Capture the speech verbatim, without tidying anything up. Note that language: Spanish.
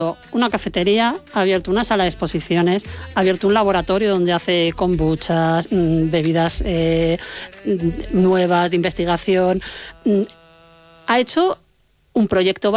una cafetería, ha abierto una sala de exposiciones, ha abierto un laboratorio donde hace kombuchas, bebidas eh, nuevas de investigación. Ha hecho un proyecto